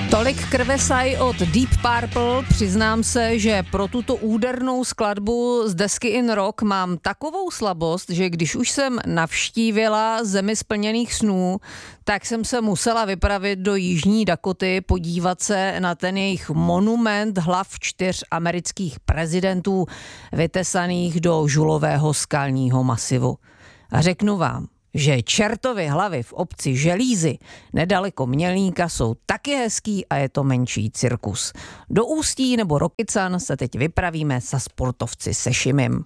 Tolik krvesaj od Deep Purple. Přiznám se, že pro tuto údernou skladbu z desky In Rock mám takovou slabost, že když už jsem navštívila zemi splněných snů, tak jsem se musela vypravit do Jižní Dakoty, podívat se na ten jejich monument hlav 4 amerických prezidentů vytesaných do žulového skalního masivu. A řeknu vám, že čertovy hlavy v obci Želízy nedaleko Mělníka jsou taky hezký a je to menší cirkus. Do Ústí nebo Rokycan se teď vypravíme sa sportovci se Šimim.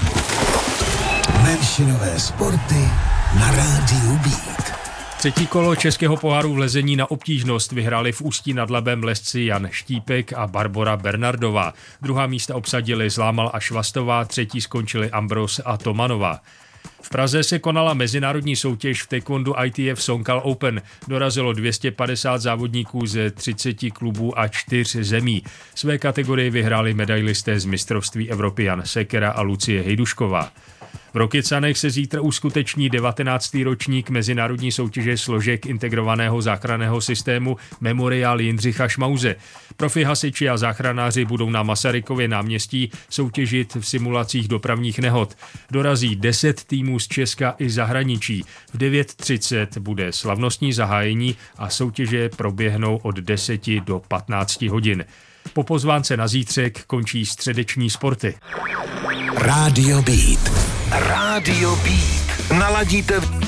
Menšinové sporty na rádiu Beat. Třetí kolo českého poháru v lezení na obtížnost vyhráli v Ústí nad Labem lezci Jan Štípek a Barbora Bernardová. Druhá místa obsadili Zlámal a Švastová, třetí skončili Ambros a Tomanová. V Praze se konala mezinárodní soutěž v taekwondu ITF Songkal Open. Dorazilo 250 závodníků ze 30 klubů a 4 zemí. Své kategorii vyhráli medailisté z mistrovství Evropy Jan Sekera a Lucie Hejdušková. V Rokycanech se zítra uskuteční 19. ročník mezinárodní soutěže složek integrovaného záchranného systému Memoriál Jindřicha Šmauze. Profi hasiči a záchranáři budou na Masarykově náměstí soutěžit v simulacích dopravních nehod. Dorazí 10 týmů z Česka i zahraničí. V 9:30 bude slavnostní zahájení a soutěže proběhnou od 10 do 15 hodin. Po pozvánce na zítřek končí středeční sporty. Radio Beat. Radio Beat. Naladíte